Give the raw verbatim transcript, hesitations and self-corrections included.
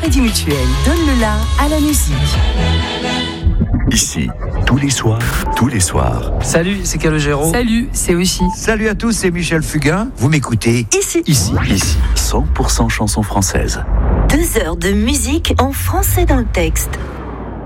Crédit Mutuel donne le la à la musique. Ici, tous les soirs, tous les soirs. Salut, c'est Calogero. Salut, c'est Oshi. Salut à tous, c'est Michel Fugain. Vous m'écoutez Ici. Ici, ici, cent pour cent chansons françaises. Deux heures de musique en français dans le texte.